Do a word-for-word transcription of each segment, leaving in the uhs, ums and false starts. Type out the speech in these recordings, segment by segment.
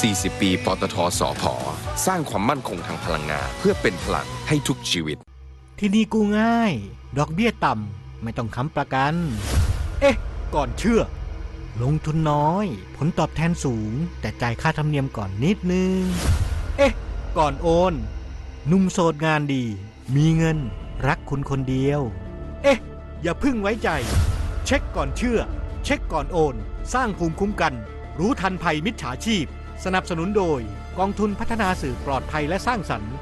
สี่สิบ ปีปตท.สผ.สร้างความมั่นคงทางพลังงานเพื่อเป็นพลังให้ทุกชีวิตที่นี่กู้ง่ายดอกเบี้ยต่ำไม่ต้องค้ำประกันเอ๊ะก่อนเชื่อลงทุนน้อยผลตอบแทนสูงแต่จ่ายค่าธรรมเนียมก่อนนิดนึงเอ๊ะก่อนโอนหนุ่มโสดงานดีมีเงินรักคุณคนเดียวเอ๊ะอย่าพึ่งไว้ใจเช็คก่อนเชื่อเช็คก่อนโอนสร้างภูมิคุ้มกันรู้ทันภัยมิจฉาชีพสนับสนุนโดยกองทุนพัฒนาสื่อปลอดภัยและสร้างสรรค์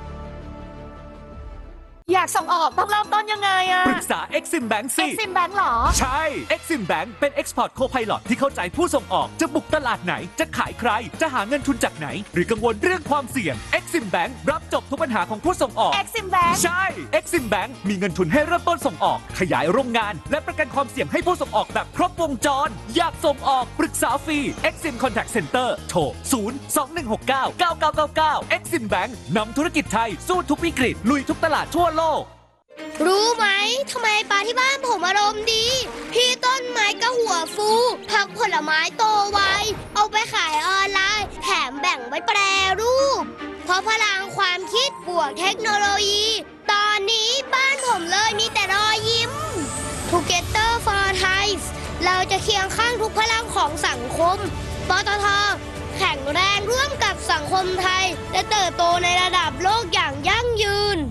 อยากส่งออกต้องเริ่มต้นยังไงอะปรึกษา Exim Bank สิ Exim Bank หรอใช่ Exim Bank เป็น Export Co-Pilot ที่เข้าใจผู้ส่งออกจะบุกตลาดไหนจะขายใครจะหาเงินทุนจากไหนหรือกังวลเรื่องความเสี่ยง Exim Bank รับจบทุกปัญหาของผู้ส่งออก Exim Bank ใช่ Exim Bank มีเงินทุนให้เริ่มต้นส่งออกขยายโรงงานและประกันความเสี่ยงให้ผู้ส่งออกแบบครบวงจรอยากส่งออกปรึกษาฟรี Exim Contact Center โทรศูนย์ สอง หนึ่ง หก เก้า เก้า เก้า เก้า เก้า Exim Bank นำธุรกิจไทยสู้ทุกวิกฤตลุยทุกตลาดทั่วโลกรู้ไหมทำไมปลาที่บ้านผมอารมณ์ดีพี่ต้นไม้ก็หัวฟูผักผลไม้โตไวเอาไปขายออนไลน์แถมแบ่งไว้แปรรูปเพราะพลังความคิดบวกเทคโนโลยีตอนนี้บ้านผมเลยมีแต่รอยยิ้ม Together for Thai เราจะเคียงข้างทุกพลังของสังคมปตท.แข็งแรงร่วมกับสังคมไทยและเติบโตในระดับโลกอย่างยั่งยืน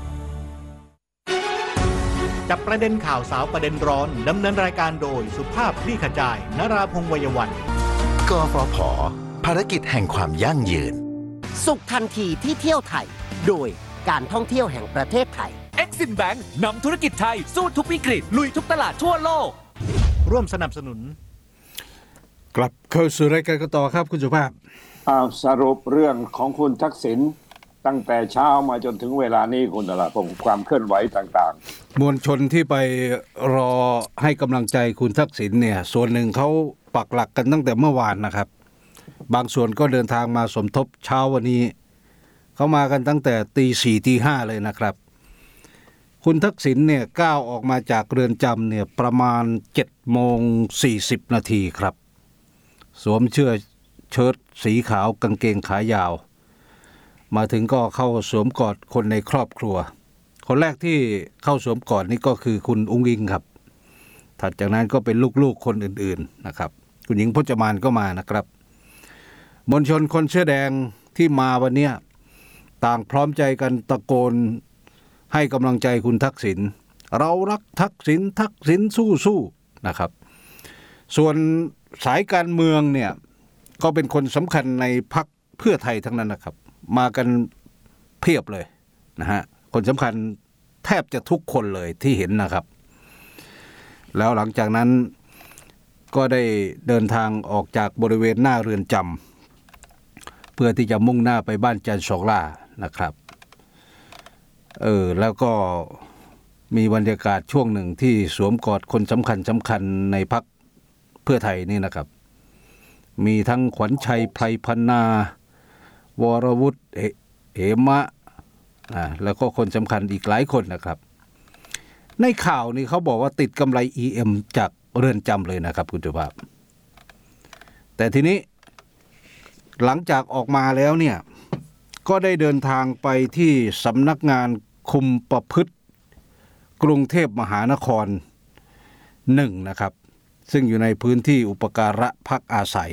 จับประเด็นข่าวสาวประเด็นร้อนดำเนินรายการโดยสุภาพคลี่ขจายนราพงษ์วัยวันกฟผ.ภารกิจแห่งความยั่งยืนสุขทันทีที่เที่ยวไทยโดยการท่องเที่ยวแห่งประเทศไทย Exim Bank นำธุรกิจไทยสู้ทุกวิกฤตลุยทุกตลาดทั่วโลกร่วมสนับสนุนกลับเข้าสู่รายการกันต่อครับคุณสุภาพสรุปเรื่องของคุณทักษิณตั้งแต่เช้ามาจนถึงเวลานี้คุณนราพงษ์ความเคลื่อนไหวต่างๆมวลชนที่ไปรอให้กำลังใจคุณทักษิณเนี่ยส่วนหนึ่งเขาปักหลักกันตั้งแต่เมื่อวานนะครับบางส่วนก็เดินทางมาสมทบเช้าวันนี้เขามากันตั้งแต่ตีสี่ตีห้าเลยนะครับคุณทักษิณเนี่ยก้าวออกมาจากเรือนจำเนี่ยประมาณเจ็ดโมงสี่สิบนาทีครับสวมเสื้อเชิ้ตสีขาวกางเกงขายาวมาถึงก็เข้าสวมกอดคนในครอบครัวคนแรกที่เข้าสวมกอดนี่ก็คือคุณอุ้งอิงครับถัดจากนั้นก็เป็นลูกๆคนอื่นๆนะครับคุณหญิงพจมานก็มานะครับมวลชนคนเสื้อแดงที่มาวันนี้ต่างพร้อมใจกันตะโกนให้กำลังใจคุณทักษิณเรารักทักษิณทักษิณสู้ๆนะครับส่วนสายการเมืองเนี่ยก็เป็นคนสำคัญในพรรคเพื่อไทยทั้งนั้นนะครับมากันเพียบเลยนะฮะคนสำคัญแทบจะทุกคนเลยที่เห็นนะครับแล้วหลังจากนั้นก็ได้เดินทางออกจากบริเวณหน้าเรือนจำเพื่อที่จะมุ่งหน้าไปบ้านจันทร์สองล่านะครับเออแล้วก็มีบรรยากาศช่วงหนึ่งที่สวมกอดคนสำคัญสำคัญในพรรคเพื่อไทยนี่นะครับมีทั้งขวัญชัยไพรพนาวรวุฒิเหมะอ่าแล้วก็คนสำคัญอีกหลายคนนะครับในข่าวนี่เขาบอกว่าติดกำไร อี เอ็ม จากเรือนจำเลยนะครับคุณสุภาพแต่ทีนี้หลังจากออกมาแล้วเนี่ยก็ได้เดินทางไปที่สำนักงานคุมประพฤติกรุงเทพมหานครหนึ่งนะครับซึ่งอยู่ในพื้นที่อุปการะพักอาศัย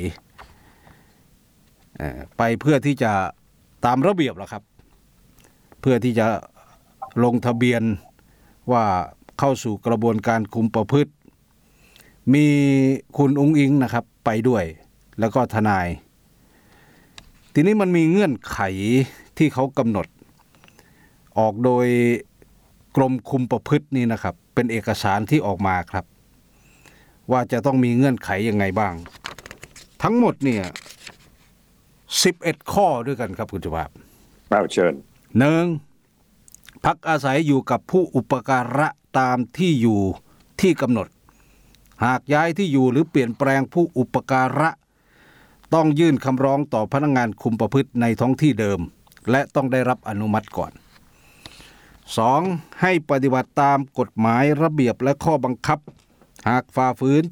ไปเพื่อที่จะตามระเบียบแล้วครับเพื่อที่จะลงทะเบียนว่าเข้าสู่กระบวนการคุมประพฤติมีคุณอุ้งอิงนะครับไปด้วยแล้วก็ทนายทีนี้มันมีเงื่อนไขที่เขากำหนดออกโดยกรมคุมประพฤตินี่นะครับเป็นเอกสารที่ออกมาครับว่าจะต้องมีเงื่อนไขยังไงบ้างทั้งหมดเนี่ยสิบเอ็ดข้อด้วยกันครับคุณสุภาพเชิญหนึ่งพักอาศัยอยู่กับผู้อุปการะตามที่อยู่ที่กำหนดหากย้ายที่อยู่หรือเปลี่ยนแปลงผู้อุปการะต้องยื่นคำร้องต่อพนักงานคุมประพฤติในท้องที่เดิมและต้องได้รับอนุมัติก่อนสองให้ปฏิบัติตามกฎหมายระเบียบและข้อบังคับหากฝ่าฝืนจะ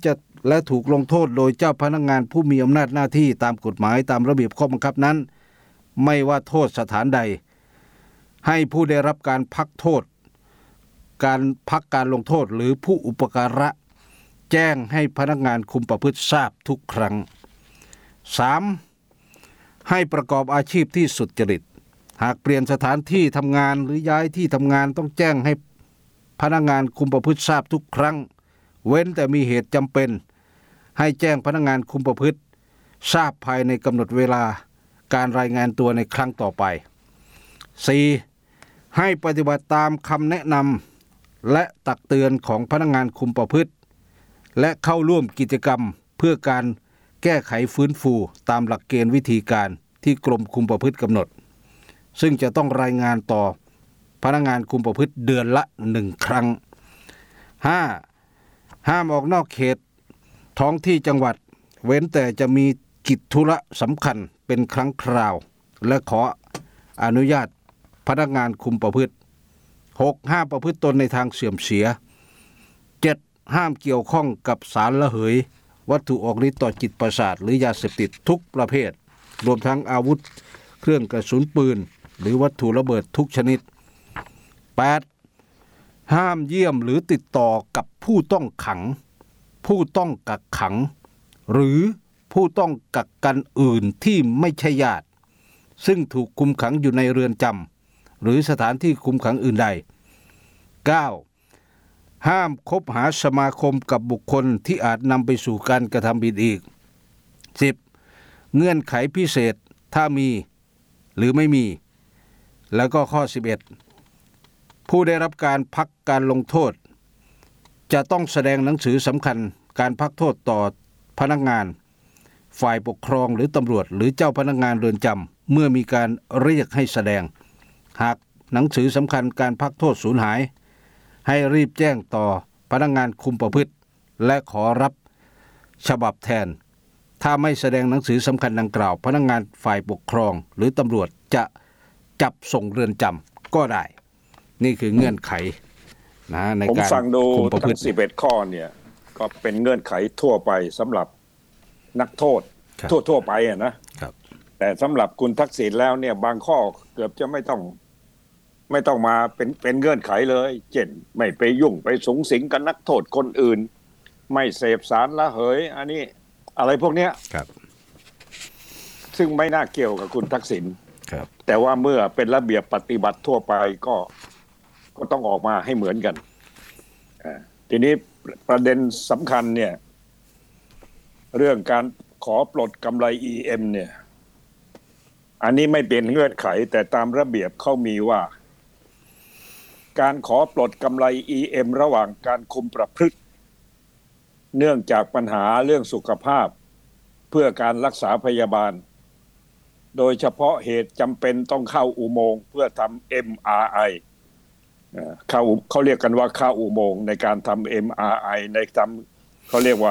และถูกลงโทษโดยเจ้าพนักงานผู้มีอำนาจหน้าที่ตามกฎหมายตามระเบียบข้อบังคับนั้นไม่ว่าโทษสถานใดให้ผู้ได้รับการพักโทษการพักการลงโทษหรือผู้อุปการะแจ้งให้พนักงานคุมประพฤติทราบทุกครั้ง สาม. ให้ประกอบอาชีพที่สุจริตหากเปลี่ยนสถานที่ทำงานหรือย้ายที่ทำงานต้องแจ้งให้พนักงานคุมประพฤติทราบทุกครั้งเว้นแต่มีเหตุจำเป็นให้แจ้งพนักงานคุมประพฤติทราบภายในกำหนดเวลาการรายงานตัวในครั้งต่อไป สี่. ให้ปฏิบัติตามคำแนะนำและตักเตือนของพนักงานคุมประพฤติและเข้าร่วมกิจกรรมเพื่อการแก้ไขฟื้นฟูตามหลักเกณฑ์วิธีการที่กรมคุมประพฤติกำหนดซึ่งจะต้องรายงานต่อพนักงานคุมประพฤติเดือนละหนึ่งครั้ง ห้า. ห้ามออกนอกเขตท้องที่จังหวัดเว้นแต่จะมีกิจธุระสำคัญเป็นครั้งคราวและขออนุญาตพนักงานคุมประพฤติ หก. ห้ามประพฤติตนในทางเสื่อมเสีย เจ็ด. ห้ามเกี่ยวข้องกับสารระเหยวัตถุออกฤทธิ์ต่อจิตประสาทหรือยาเสพติดทุกประเภทรวมทั้งอาวุธเครื่องกระสุนปืนหรือวัตถุระเบิดทุกชนิด แปด. ห้ามเยี่ยมหรือติดต่อกับผู้ต้องขังผู้ต้องกักขังหรือผู้ต้องกักกันอื่นที่ไม่ใช่ญาติซึ่งถูกคุมขังอยู่ในเรือนจำหรือสถานที่คุมขังอื่นใด เก้า. ห้ามคบหาสมาคมกับบุคคลที่อาจนำไปสู่การกระทำผิดอีก สิบ. เงื่อนไขพิเศษถ้ามีหรือไม่มีแล้วก็ข้อ สิบเอ็ด. ผู้ได้รับการพักการลงโทษจะต้องแสดงหนังสือสำคัญการพักโทษต่อพนักงานฝ่ายปกครองหรือตำรวจหรือเจ้าพนักงานเรือนจำเมื่อมีการเรียกให้แสดงหากหนังสือสำคัญการพักโทษสูญหายให้รีบแจ้งต่อพนักงานคุมประพฤติและขอรับฉบับแทนถ้าไม่แสดงหนังสือสำคัญดังกล่าวพนักงานฝ่ายปกครองหรือตำรวจจะจับส่งเรือนจำก็ได้นี่คือเงื่อนไขนะในการผมฟังดูคุมประพฤทั้ติงสิบเอ็ดข้อเนี่ยก็เป็นเงื่อนไขทั่วไปสำหรับนักโทษทั่วทั่วไปอ่ะนะครับแต่สำหรับคุณทักษิณแล้วเนี่ยบางข้อเกือบจะไม่ต้องไม่ต้องมาเป็นเป็นเงื่อนไขเลยเช่นไม่ไปยุ่งไปสุงสิงกับนักโทษคนอื่นไม่เสพสารละเหยอันนี้อะไรพวกเนี้ยครับซึ่งไม่น่าเกี่ยวกับคุณทักษิณครับแต่ว่าเมื่อเป็นระเบียบปฏิบัติทั่วไปก็ก็ต้องออกมาให้เหมือนกันทีนี้ประเด็นสำคัญเนี่ยเรื่องการขอปลดกำไร อี เอ็ม เนี่ยอันนี้ไม่เป็นเงื่อนไขแต่ตามระเบียบเขามีว่าการขอปลดกำไร อี เอ็ม ระหว่างการคุมประพฤติเนื่องจากปัญหาเรื่องสุขภาพเพื่อการรักษาพยาบาลโดยเฉพาะเหตุจำเป็นต้องเข้าอุโมงค์เพื่อทำ เอ็ม อาร์ ไอ เข้าเขาเรียกกันว่าเข้าอุโมงค์ในการทำ เอ็ม อาร์ ไอ ในทำเขาเรียกว่า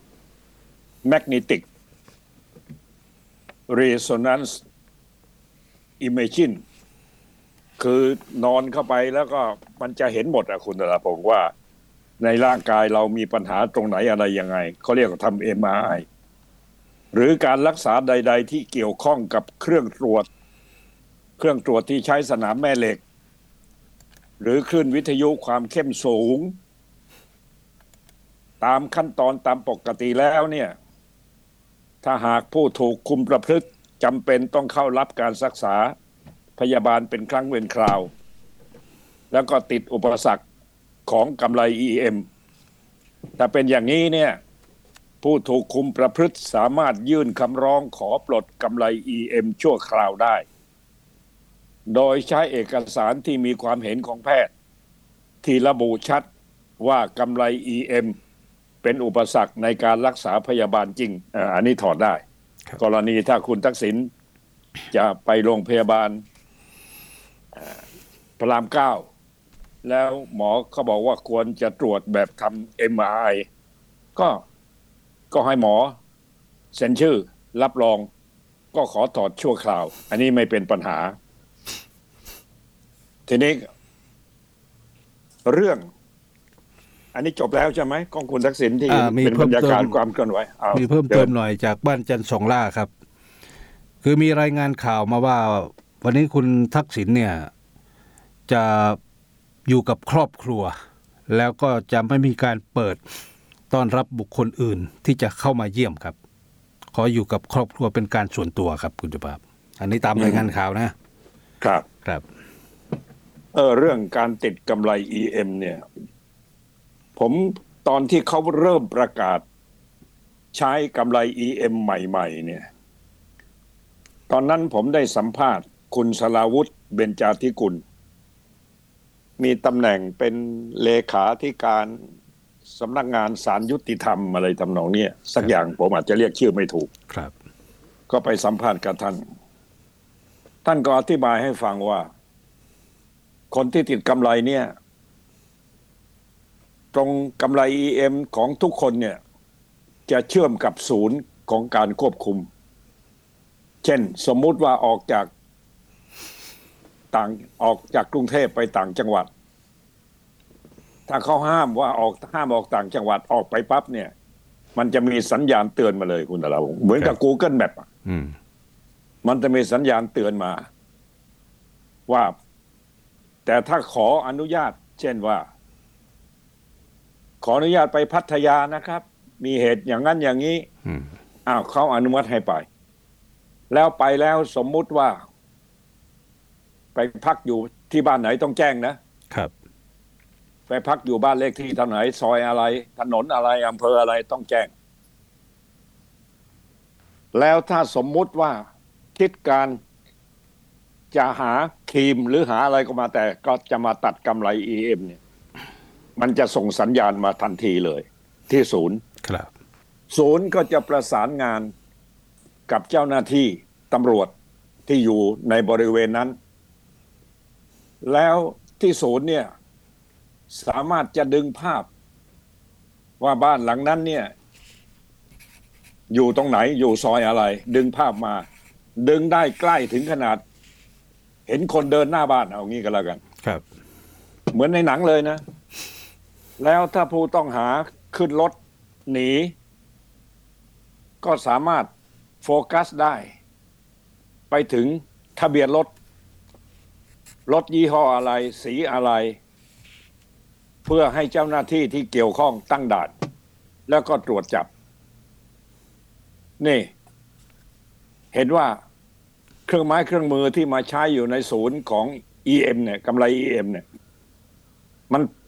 magnetic resonance imaging คือนอนเข้าไปแล้วก็มันจะเห็นหมดอะคุณธราพงษ์ว่าในร่างกายเรามีปัญหาตรงไหนอะไรยังไงเขาเรียกว่าทำ เอ็ม อาร์ ไอ หรือการรักษาใดๆที่เกี่ยวข้องกับเครื่องตรวจเครื่องตรวจที่ใช้สนามแม่เหล็กหรือคลื่นวิทยุความเข้มสูงตามขั้นตอนตามปกติแล้วเนี่ยถ้าหากผู้ถูกคุมประพฤติจำเป็นต้องเข้ารับการรักษาพยาบาลเป็นครั้งเป็นคราวแล้วก็ติดอุปสรรคของกำไร อี เอ็ม ถ้าเป็นอย่างนี้เนี่ยผู้ถูกคุมประพฤติสามารถยื่นคำร้องขอปลดกำไร อี เอ็ม ชั่วคราวได้โดยใช้เอกสารที่มีความเห็นของแพทย์ที่ระบุชัดว่ากำไร อี เอ็ม เป็นอุปสรรคในการรักษาพยาบาลจริงอ่าอันนี้ถอดได้กรณีถ้าคุณทักษิณจะไปโรงพยาบาลพระรามเก้าแล้วหมอเขาบอกว่าควรจะตรวจแบบทำ เอ็ม อาร์ ไอ ก็ก็ให้หมอเซ็นชื่อรับรองก็ขอถอดชั่วคราวอันนี้ไม่เป็นปัญหาทีนี้เรื่องอันนี้จบแล้วใช่ไหมของคุณทักษิณที่อ่ามีเป็นบรรยากาศความเคลื่อนไหวอ้าวมีเพิ่มเติมชิญหน่อยจากบ้านจันทร์สองล่าครับ คือมีรายงานข่าวมาว่า วันนี้คุณทักษิณเนี่ยจะอยู่กับครอบครัว แล้วก็จะไม่มีการเปิดต้อนรับบุคคลอื่นที่จะเข้ามาเยี่ยมครับ ขออยู่กับครอบครัวเป็นการส่วนตัวครับคุณจุภาพอันนี้ตามรายงานข่าวนะครับ ครับเออเรื่องการติดกำไร อี เอ็ม เนี่ยผมตอนที่เขาเริ่มประกาศใช้กำไร อี เอ็ม ใหม่ๆเนี่ยตอนนั้นผมได้สัมภาษณ์คุณสราวุธเบญจาธิกุลมีตำแหน่งเป็นเลขาธิการสำนักงานศาลยุติธรรมอะไรทำนองเนี้ยสักอย่างผมอาจจะเรียกชื่อไม่ถูกครับก็ไปสัมภาษณ์กับท่านท่านก็อธิบายให้ฟังว่าคนที่ติดกำไรเนี่ยตรงกำไร อี เอ็ม ของทุกคนเนี่ยจะเชื่อมกับศูนย์ของการควบคุมเช่นสมมุติว่าออกจากต่างออกจากกรุงเทพไปต่างจังหวัดถ้าเขาห้ามว่าออกห้ามออกต่างจังหวัดออกไปปั๊บเนี่ยมันจะมีสัญญาณเตือนมาเลยคุณตาเราเหมือนกับ Google Map อ่ะอืมมันจะมีสัญญาณเตือนมาว่าแต่ถ้าขออนุญาตเช่นว่าขออนุญาตไปพัทยานะครับมีเหตุอย่างนั้นอย่างนี้อืมอ้าวเขาอนุมัติให้ไปแล้วไปแล้วสมมุติว่าไปพักอยู่ที่บ้านไหนต้องแจ้งนะครับ ไปพักอยู่บ้านเลขที่เท่าไหนซอยอะไรถนนอะไรอำเภออะไรต้องแจ้งแล้วถ้าสมมุติว่าคิดการจะหาครีมหรือหาอะไรก็มาแต่ก็จะมาตัดกำไร อี เอ็ม เนี่ยมันจะส่งสัญญาณมาทันทีเลยที่ศูนย์ครับศูนย์ก็จะประสานงานกับเจ้าหน้าที่ตำรวจที่อยู่ในบริเวณนั้นแล้วที่ศูนย์เนี่ยสามารถจะดึงภาพว่าบ้านหลังนั้นเนี่ยอยู่ตรงไหนอยู่ซอยอะไรดึงภาพมาดึงได้ใกล้ถึงขนาดเห็นคนเดินหน้าบ้านเอางี้ก็แล้วกันครับเหมือนในหนังเลยนะแล้วถ้าผู้ต้องหาขึ้นรถหนีก็สามารถโฟกัสได้ไปถึงทะเบียนรถรถยี่ห้ออะไรสีอะไรเพื่อให้เจ้าหน้าที่ที่เกี่ยวข้องตั้งด่านแล้วก็ตรวจจับนี่เห็นว่าเครื่องไม้เครื่องมือที่มาใช้อยู่ในศูนย์ของ อี เอ็ม เนี่ยกำไร อี เอ็ม เนี่ยมัน